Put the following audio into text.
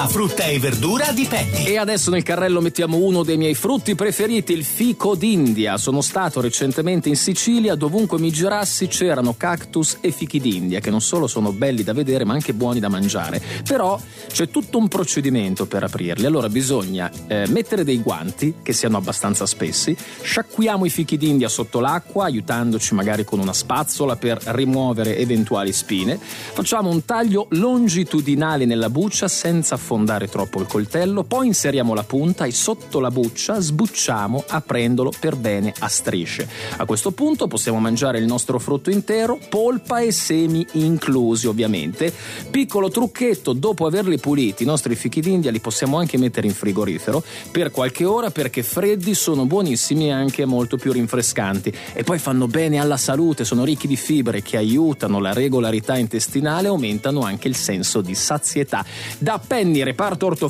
Frutta e verdura di Penny. E adesso nel carrello mettiamo uno dei miei frutti preferiti, il fico d'India. Sono stato recentemente in Sicilia, dovunque mi girassi c'erano cactus e fichi d'India, che non solo sono belli da vedere ma anche buoni da mangiare. Però c'è tutto un procedimento per aprirli. Allora bisogna mettere dei guanti che siano abbastanza spessi, sciacquiamo i fichi d'India sotto l'acqua aiutandoci magari con una spazzola per rimuovere eventuali spine, facciamo un taglio longitudinale nella buccia senza affondare troppo il coltello, poi inseriamo la punta e sotto la buccia sbucciamo aprendolo per bene a strisce. A questo punto possiamo mangiare il nostro frutto intero, polpa e semi inclusi ovviamente. Piccolo trucchetto: dopo averli puliti i nostri fichi d'India li possiamo anche mettere in frigorifero per qualche ora, perché freddi sono buonissimi e anche molto più rinfrescanti, e poi fanno bene alla salute, sono ricchi di fibre che aiutano la regolarità intestinale e aumentano anche il senso di sazietà. Da Penny, reparto ortofrutta